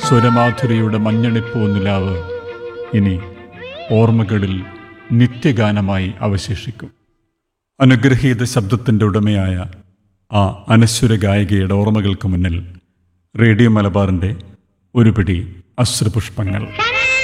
സ്വരമാധുരിയുടെ മഞ്ഞണിപ്പൂ നിലാവ് ഇനി ഓർമ്മകളിൽ നിത്യഗാനമായി അവശേഷിക്കും. അനുഗ്രഹീത ശബ്ദത്തിൻ്റെ ഉടമയായ ആ അനശ്വര ഗായികയുടെ ഓർമ്മകൾക്ക് മുന്നിൽ റേഡിയോ മലബാറിൻ്റെ ഒരു പിടി അശ്രുപുഷ്പങ്ങൾ.